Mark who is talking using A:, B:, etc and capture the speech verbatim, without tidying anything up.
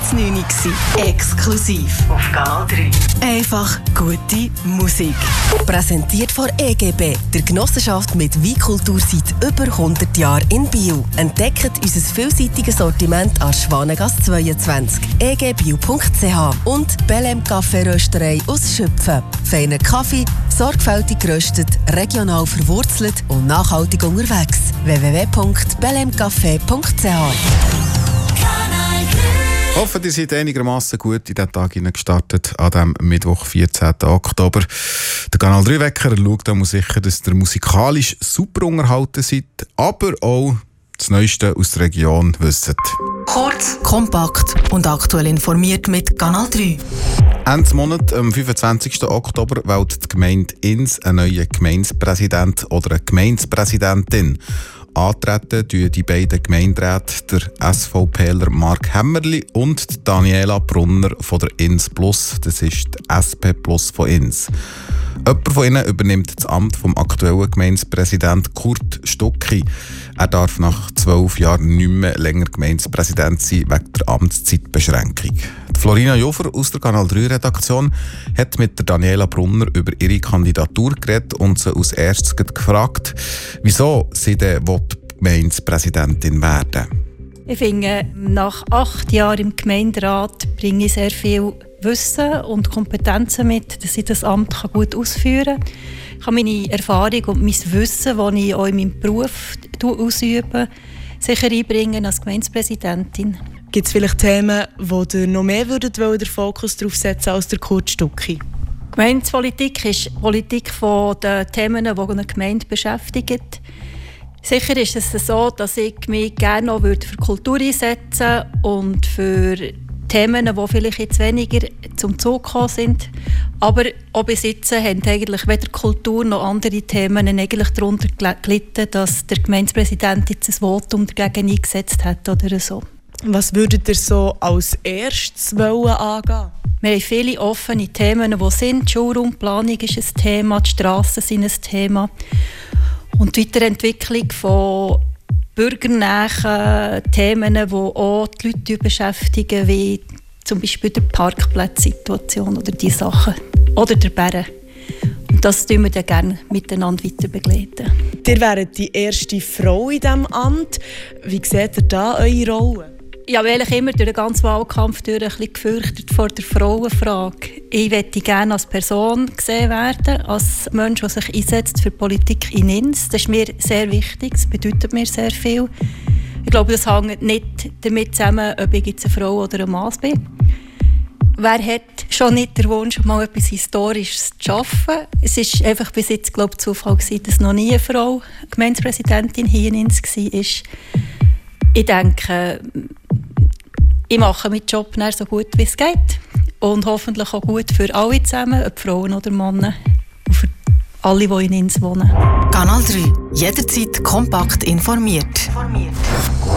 A: neun Uhr. Exklusiv auf Kanal drei. Einfach gute Musik. Präsentiert von E G B, der Genossenschaft mit Weinkultur seit über hundert Jahren in Biel. Entdeckt unser vielseitiges Sortiment an Schwanengasse zweiundzwanzig, e g bio punkt c h und Belem Kaffeerösterei aus Schüpfen. Feiner Kaffee, sorgfältig geröstet, regional verwurzelt und nachhaltig unterwegs. w w w punkt belem café punkt c h.
B: Ich hoffe, ihr seid einigermaßen gut in diesen Tag gestartet, an diesem Mittwoch, vierzehnten Oktober. Der Kanal drei Wecker schaut auch sicher, dass ihr musikalisch super unterhalten seid, aber auch das Neueste aus der Region wisst.
A: Kurz, kompakt und aktuell informiert mit Kanal drei.
B: Ende Monat, am fünfundzwanzigsten Oktober, wählt die Gemeinde Ins einen neuen Gemeindepräsident oder eine Gemeindepräsidentin. Antreten tun die beiden Gemeinderäte, der SVPler Mark Hämmerli und Daniela Brunner von der Ins Plus, das ist die S P Plus von Ins. Jemand von ihnen übernimmt das Amt vom aktuellen Gemeindepräsident Kurt Stucki. Er darf nach zwölf Jahren nicht mehr länger Gemeindepräsident sein, wegen der Amtszeitbeschränkung. Die Florina Jofer aus der Kanal drei Redaktion hat mit der Daniela Brunner über ihre Kandidatur geredet und sie als erstes gefragt, wieso sie denn Gemeindepräsidentin werden will.
C: Ich finde, nach acht Jahren im Gemeinderat bringe ich sehr viel Wissen und Kompetenzen mit, dass ich das Amt gut ausführen kann. Ich kann meine Erfahrung und mein Wissen, das ich auch in meinem Beruf ausübe, sicher einbringen als Gemeindepräsidentin.
D: Gibt es vielleicht Themen, wo ihr noch mehr würdet, wollen, den Fokus darauf setzen als der Kurt Stucki?
C: Gemeindepolitik ist Politik von den Themen, die eine Gemeinde beschäftigen. Sicher ist es so, dass ich mich gerne noch für Kultur einsetzen würde und für Themen, die vielleicht jetzt weniger zum Zug gekommen sind. Aber auch bis jetzt haben eigentlich weder Kultur noch andere Themen eigentlich darunter gelitten, dass der Gemeindepräsident jetzt ein Votum dagegen eingesetzt hat oder so.
D: Was würdet ihr so als erstes wollen angehen?
C: Wir haben viele offene Themen, die sind. Die Schulraumplanung ist ein Thema, die Strassen sind ein Thema. Und die Weiterentwicklung von bürgernahen Themen, die auch die Leute beschäftigen, wie zum Beispiel die Parkplatzsituation oder die Sachen. Oder der Bären. Und das tun wir dann gerne miteinander weiter begleiten.
D: Ihr wäret die erste Frau in diesem Amt. Wie seht ihr da eure Rolle?
C: Ja, weil ich immer durch den ganzen Wahlkampf durch ein bisschen gefürchtet vor der Frauenfrage. Ich möchte gerne als Person gesehen werden, als Mensch, der sich einsetzt für Politik in Ins. Das ist mir sehr wichtig, das bedeutet mir sehr viel. Ich glaube, das hängt nicht damit zusammen, ob ich jetzt eine Frau oder ein Mann bin. Wer hat schon nicht den Wunsch, mal etwas Historisches zu schaffen? Es war einfach bis jetzt, glaube ich, Zufall gewesen, dass noch nie eine Frau Gemeindepräsidentin hier in Ins war. Ich denke, ich mache meinen Job so gut wie es geht und hoffentlich auch gut für alle zusammen, ob Frauen oder Männer, und für alle, die in Ins wohnen.
A: Kanal drei. Jederzeit kompakt informiert.